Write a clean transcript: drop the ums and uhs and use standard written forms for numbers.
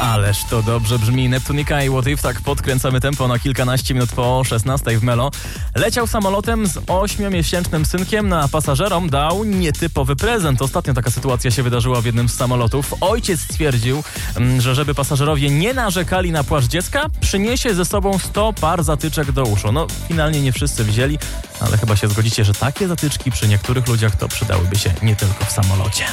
Ależ to dobrze brzmi. Neptunika i What If, tak podkręcamy tempo na kilkanaście minut po 16 w Melo. Leciał samolotem z 8-miesięcznym synkiem, a pasażerom dał nietypowy prezent. Ostatnio taka sytuacja się wydarzyła w jednym z samolotów. Ojciec stwierdził, że żeby pasażerowie nie narzekali na płacz dziecka, przyniesie ze sobą 100 par zatyczek do uszu. No, finalnie nie wszyscy wzięli, ale chyba się zgodzicie, że takie zatyczki przy niektórych ludziach to przydałyby się nie tylko w samolocie.